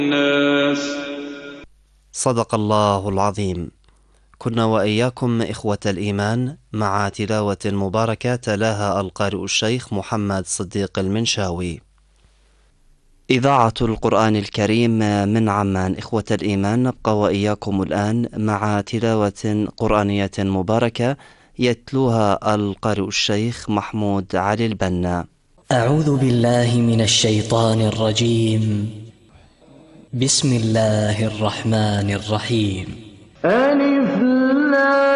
الناس. صدق الله العظيم. كنا وإياكم إخوة الإيمان مع تلاوة مباركة تلاها القارئ الشيخ محمد صديق المنشاوي. إذاعة القرآن الكريم من عمان. إخوة الإيمان، نبقى وإياكم الآن مع تلاوة قرآنية مباركة يتلوها القارئ الشيخ محمود علي البنا. أعوذ بالله من الشيطان الرجيم. بسم الله الرحمن الرحيم. ألف لام